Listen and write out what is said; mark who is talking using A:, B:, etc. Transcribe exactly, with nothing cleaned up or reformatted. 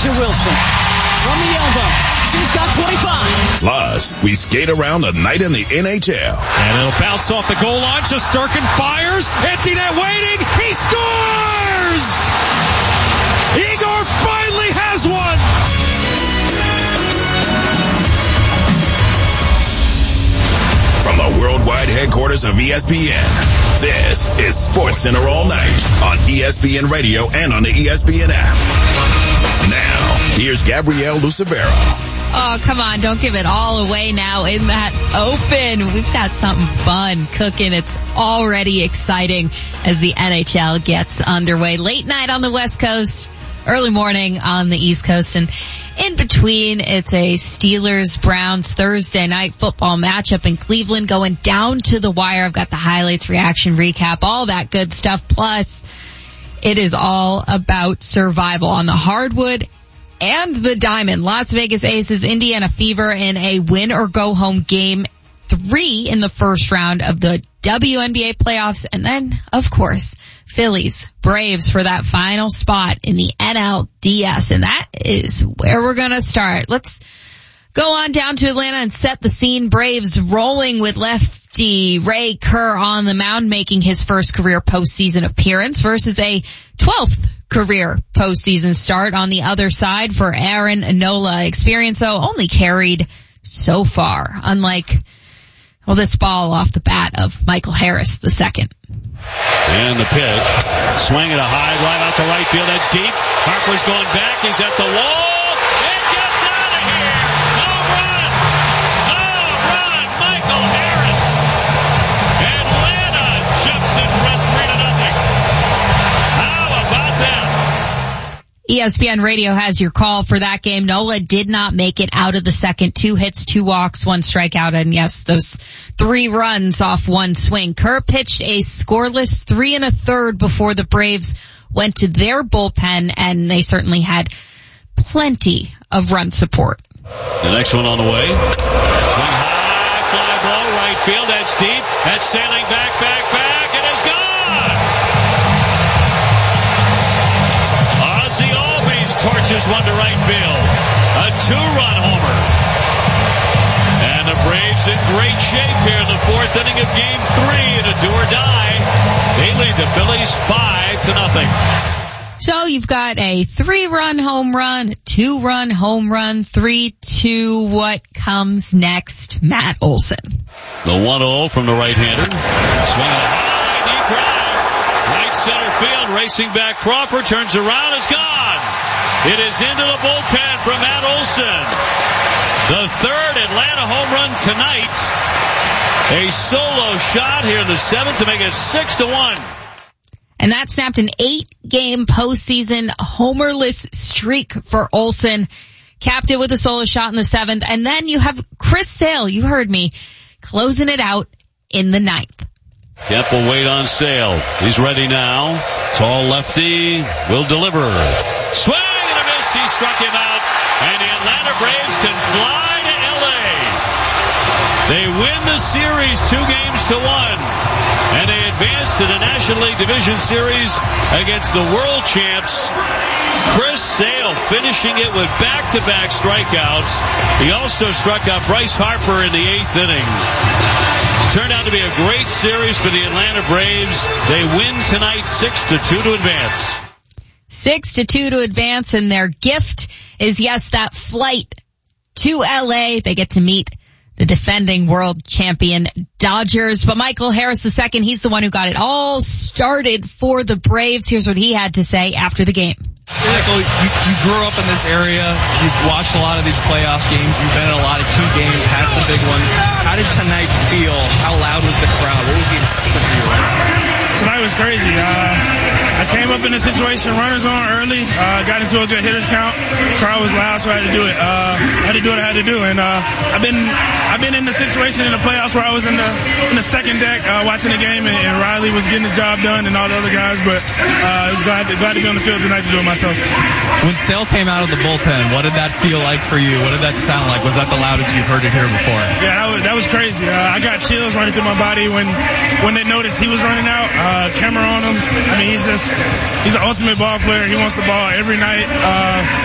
A: A'ja Wilson from the elbow. She's got twenty-five.
B: Plus, we skate around the night in the N H L.
C: And it'll bounce off the goal line. Shesterkin fires. Empty net waiting. He scores! Igor finally has one!
B: From the worldwide headquarters of E S P N, this is Sports Center all night on E S P N Radio and on the E S P N app. Now, here's Gabrielle Lucevero.
D: Oh, come on. Don't give it all away now in that open. We've got something fun cooking. It's already exciting as the N H L gets underway. Late night on the West Coast, early morning on the East Coast, and in between, it's a Steelers-Browns Thursday night football matchup in Cleveland going down to the wire. I've got the highlights, reaction, recap, all that good stuff. Plus, it is all about survival on the hardwood and the diamond. Las Vegas Aces, Indiana Fever in a win-or-go-home game three in the first round of the W N B A playoffs. And then, of course, Phillies, Braves for that final spot in the N L D S. And that is where we're going to start. Let's go on down to Atlanta and set the scene. Braves rolling with lefty Ray Kerr on the mound, making his first career postseason appearance versus a twelfth career postseason start on the other side for Aaron Nola. Experience, though, only carried so far, unlike, well, this ball off the bat of Michael Harris the second.
C: And the pitch. Swing at a high right out to right field. That's deep. Harper's going back. He's at the wall. It gets out of here. Home run. Home run. Michael Harris. Atlanta jumps in front three to nothing. How about that?
D: E S P N Radio has your call for that game. Nola did not make it out of the second. Two hits, two walks, one strikeout, and yes, those three runs off one swing. Kerr pitched a scoreless three and a third before the Braves went to their bullpen, and they certainly had plenty of run support.
C: The next one on the way. Swing high, fly ball, right field. That's deep. That's sailing back, back, back, and it's gone. Ozzie Albies torches one to right field. A two-run homer. And the Braves in great shape here in the fourth inning of game three in a do-or-die. They lead the Phillies five to nothing.
D: So you've got a three-run home run, two-run home run, three two. What comes next? Matt Olson.
C: The one oh from the right-hander. Swing a high, deep drive. Right center field, racing back. Crawford turns around, it's gone. It is into the bullpen from Matt Olson. The third Atlanta home run tonight. A solo shot here in the seventh to make it six to one.
D: And that snapped an eight-game postseason homerless streak for Olson. Capped it with a solo shot in the seventh. And then you have Chris Sale, you heard me, closing it out in the ninth.
C: Kemp will wait on Sale. He's ready now. Tall lefty will deliver. Swing and a miss. He struck him out. And the Atlanta Braves can fly to L A. They win the series two games to one. And they advance to the National League Division Series against the world champs. Chris Sale finishing it with back-to-back strikeouts. He also struck out Bryce Harper in the eighth inning. Turned out to be a great series for the Atlanta Braves. They win tonight six to two to advance.
D: Six to two to advance, and their gift is, yes, that flight to L A. They get to meet the defending world champion Dodgers. But Michael Harris the second, he's the one who got it all started for the Braves. Here's what he had to say after the game.
E: Michael, you, you grew up in this area. You've watched a lot of these playoff games. You've been in a lot of key games, had some big ones. How did tonight feel? How loud was the crowd? What was the impression for you?
F: Tonight was crazy. Uh, I came up in a situation, runners on early, uh, got into a good hitters count. Crowd was loud, so I had to do it. Uh, I had to do what I had to do, and uh, I've been I've been in the situation in the playoffs where I was in the in the second deck uh, watching the game, and, and Riley was getting the job done, and all the other guys. But uh, I was glad to, glad to be on the field tonight to do it myself.
E: When Sale came out of the bullpen, what did that feel like for you? What did that sound like? Was that the loudest you've heard it here before?
F: Yeah, that was that was crazy. Uh, I got chills running through my body when when they noticed he was running out. Uh, camera on him. I mean, he's just he's an ultimate ball player. He wants the ball every night. Uh,